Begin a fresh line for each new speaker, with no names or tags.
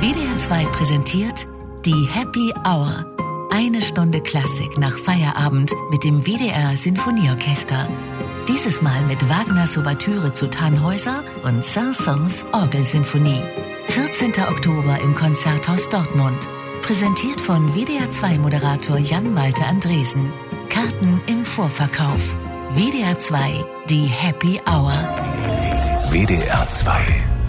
WDR 2 präsentiert die Happy Hour. 1 Stunde Klassik nach Feierabend mit dem WDR Sinfonieorchester. Dieses Mal mit Wagners Ouvertüre zu Tannhäuser und Saint-Saëns Orgelsinfonie. 14. Oktober im Konzerthaus Dortmund. Präsentiert von WDR 2 Moderator Jan-Walter Andresen. Karten im Vorverkauf. WDR 2, die Happy Hour.
WDR 2